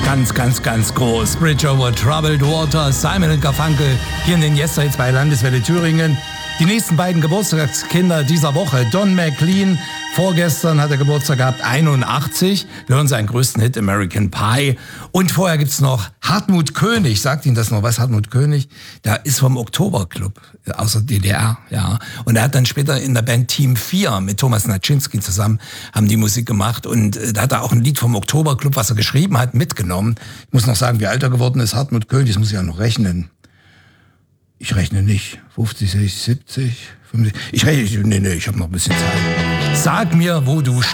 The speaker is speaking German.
ganz groß. Bridge over Troubled Water, Simon & Garfunkel, hier in den Yesterdays bei Landeswelle Thüringen. Die nächsten beiden Geburtstagskinder dieser Woche, Don McLean, vorgestern hat er Geburtstag gehabt, 81. Wir hören seinen größten Hit, American Pie. Und vorher gibt's noch Hartmut König. Sagt Ihnen das noch was, Hartmut König? Der ist vom Oktoberclub aus der DDR, ja. Und er hat dann später in der Band Team 4 mit Thomas Naczynski zusammen, haben die Musik gemacht. Und da hat er auch ein Lied vom Oktoberclub, was er geschrieben hat, mitgenommen. Ich muss noch sagen, wie alt er geworden ist, Hartmut König, das muss ich ja noch rechnen. Ich rechne nicht. 50, 60, 70, 50. Ich habe noch ein bisschen Zeit. Sag mir, wo du